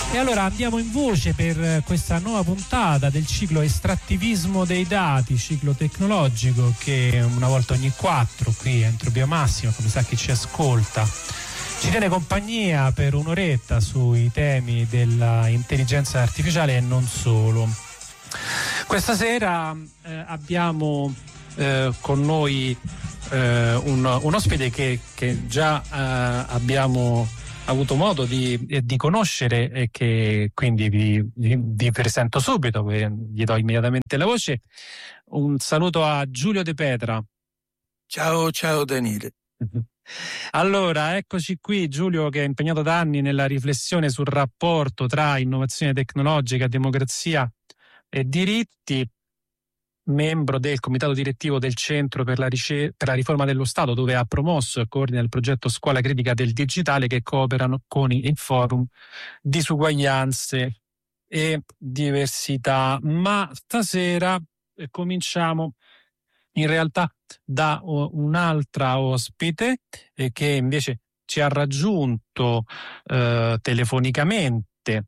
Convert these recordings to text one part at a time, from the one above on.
E allora andiamo in voce per questa nuova puntata del ciclo Estrattivismo dei dati, ciclo tecnologico che una volta ogni 4 qui a Entropia Massima, come sa chi ci ascolta, ci tiene compagnia per un'oretta sui temi della intelligenza artificiale e non solo. Questa sera abbiamo con noi un ospite che già abbiamo avuto modo di conoscere e che quindi vi presento subito, gli do immediatamente la voce. Un saluto a Giulio De Petra. Ciao Daniele. Allora, eccoci qui, Giulio, che è impegnato da anni nella riflessione sul rapporto tra innovazione tecnologica, democrazia e diritti, membro del comitato direttivo del Centro per la Riforma dello Stato, dove ha promosso e coordina il progetto Scuola Critica del Digitale, che cooperano con il Forum Disuguaglianze e Diversità. Ma stasera cominciamo in realtà da un'altra ospite che invece ci ha raggiunto telefonicamente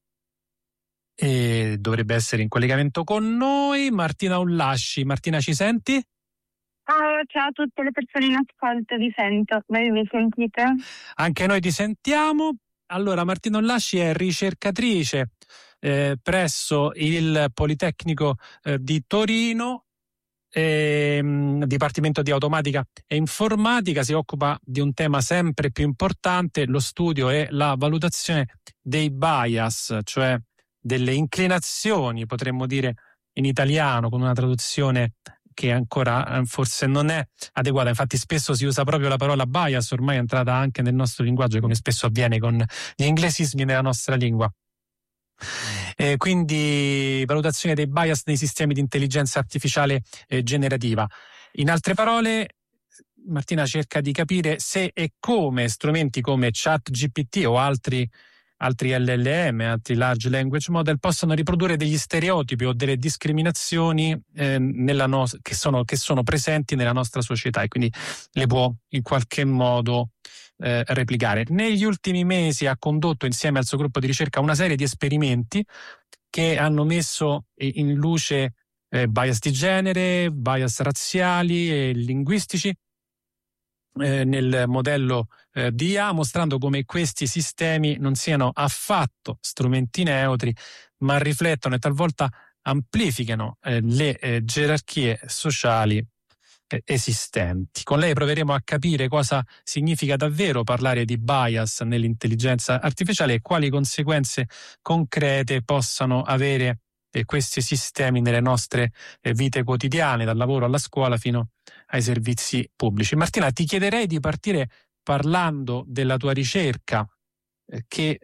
e dovrebbe essere in collegamento con noi, Martina Ullasci. Martina, ci senti? Ciao a tutte le persone in ascolto, vi sento. Voi mi sentite? Anche noi ti sentiamo. Allora, Martina Ullasci è ricercatrice presso il Politecnico di Torino, Dipartimento di Automatica e Informatica. Si occupa di un tema sempre più importante, lo studio e la valutazione dei bias, cioè delle inclinazioni, potremmo dire in italiano, con una traduzione che ancora forse non è adeguata. Infatti spesso si usa proprio la parola bias, ormai è entrata anche nel nostro linguaggio, come spesso avviene con gli inglesismi nella nostra lingua. Quindi valutazione dei bias nei sistemi di intelligenza artificiale generativa. In altre parole, Martina cerca di capire se e come strumenti come ChatGPT o altri LLM, altri large language model, possano riprodurre degli stereotipi o delle discriminazioni che sono presenti nella nostra società, e quindi le può in qualche modo replicare. Negli ultimi mesi ha condotto insieme al suo gruppo di ricerca una serie di esperimenti che hanno messo in luce bias di genere, bias razziali e linguistici nel modello di IA, mostrando come questi sistemi non siano affatto strumenti neutri, ma riflettono e talvolta amplificano le gerarchie sociali esistenti. Con lei proveremo a capire cosa significa davvero parlare di bias nell'intelligenza artificiale e quali conseguenze concrete possano avere questi sistemi nelle nostre vite quotidiane, dal lavoro alla scuola fino ai servizi pubblici. Martina, ti chiederei di partire parlando della tua ricerca che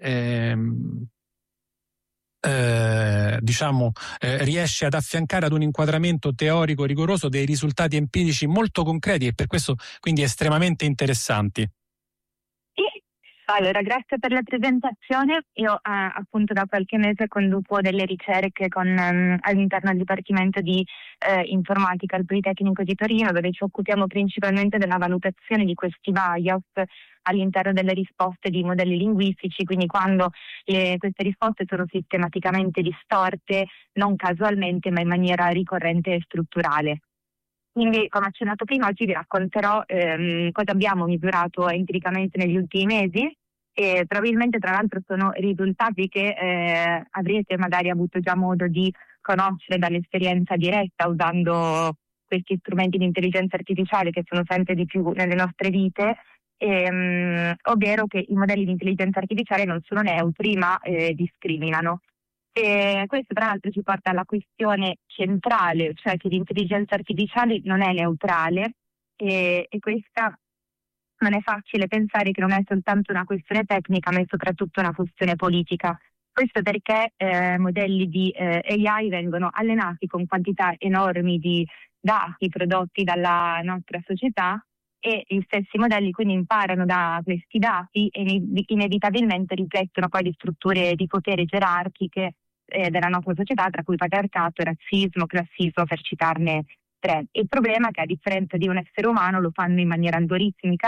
riesce ad affiancare ad un inquadramento teorico rigoroso dei risultati empirici molto concreti e per questo quindi estremamente interessanti. Allora, grazie per la presentazione. Io appunto da qualche mese conduco delle ricerche all'interno del Dipartimento di Informatica al Politecnico di Torino, dove ci occupiamo principalmente della valutazione di questi bias all'interno delle risposte di modelli linguistici, quindi quando queste risposte sono sistematicamente distorte, non casualmente ma in maniera ricorrente e strutturale. Quindi, come accennato prima, oggi vi racconterò cosa abbiamo misurato empiricamente negli ultimi mesi e probabilmente tra l'altro sono risultati che avrete magari avuto già modo di conoscere dall'esperienza diretta usando questi strumenti di intelligenza artificiale che sono sempre di più nelle nostre vite, ovvero che i modelli di intelligenza artificiale non sono neutri ma discriminano. E questo tra l'altro ci porta alla questione centrale, cioè che l'intelligenza artificiale non è neutrale e questa non è facile pensare che non è soltanto una questione tecnica ma è soprattutto una questione politica. Questo perché modelli di AI vengono allenati con quantità enormi di dati prodotti dalla nostra società e gli stessi modelli quindi imparano da questi dati e inevitabilmente riflettono poi le strutture di potere gerarchiche della nostra società, tra cui patriarcato, razzismo, classismo, per citarne tre. Il problema è che a differenza di un essere umano lo fanno in maniera algoritmica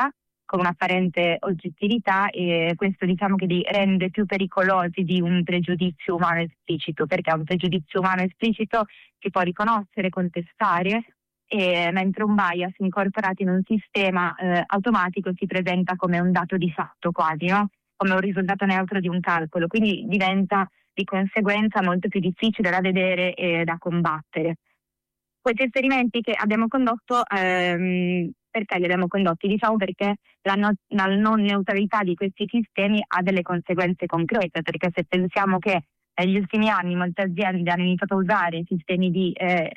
con un'apparente oggettività, e questo diciamo che li rende più pericolosi di un pregiudizio umano esplicito, perché un pregiudizio umano esplicito si può riconoscere, contestare, mentre un bias incorporato in un sistema automatico si presenta come un dato di fatto quasi, no? Come un risultato neutro di un calcolo, quindi diventa di conseguenza molto più difficile da vedere e da combattere. Questi esperimenti che abbiamo condotto, perché li abbiamo condotti? Diciamo perché la non neutralità di questi sistemi ha delle conseguenze concrete, perché se pensiamo che negli ultimi anni molte aziende hanno iniziato a usare sistemi di